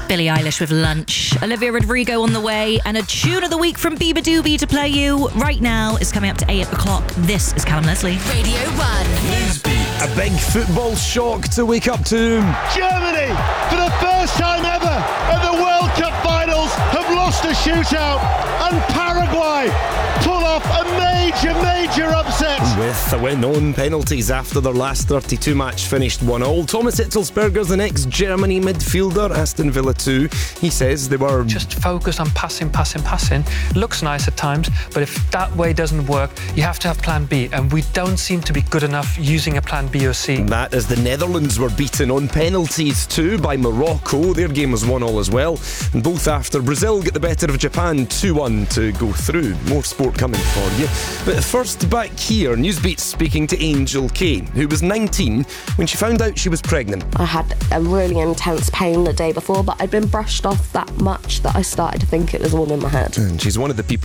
Billie Eilish with Lunch, Olivia Rodrigo on the way, and a tune of the week from Biba Doobie to play you right now is coming up to 8 o'clock. This is Callum Leslie. Radio 1. Newsbeat. A big football shock to wake up to. Germany, for the first time ever at the World Cup finals, have lost a shootout, and Paraguay pull off a major upset. With a win on penalties after their last 32 match finished 1-1. Thomas Hitzelsberger's the next Germany midfielder, Aston Villa 2. He says they were just focused on passing. Looks nice at times, but if that way doesn't work, you have to have plan B, and we don't seem to be good enough using a plan B or C. That as the Netherlands were beaten on penalties too by Morocco. Their game was 1-1 as well, and both after Brazil get the better of Japan 2-1 to go through. More sport coming for you. But first, back here, Newsbeat's speaking to Angel Kay, who was 19 when she found out she was pregnant. I had a really intense pain the day before, but I'd been brushed off that much that I started to think it was all in my head. And she's one of the people